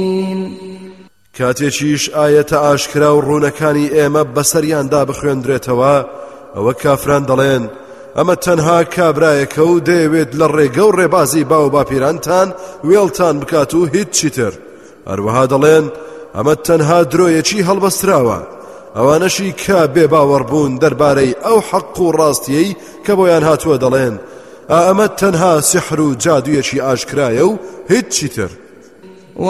کاتێکیش ئاەتە ئاشکرا و ڕوونەکانی ئێمە بەسەریاندا بخوێندرێتەوە ئەوە کافران دەڵێن ئەمە تەنها کابرایەکە و دەیەوێت لە ڕێگە و ڕێبازی باو باپیرانتان وێڵتان بکات و هیچی تر. هەروەها دەڵێن ئەمە تەنها درۆیەکی هەڵبەستراوە. ئەوانەشی کە بێ باوەڕبوون دەربارەی ئەو حەق و ڕاستیەی کە بۆیان هاتووە دەڵێن ئەمە تەنها سحر و جادوویەکی ئاشکرایە و هیچی تر.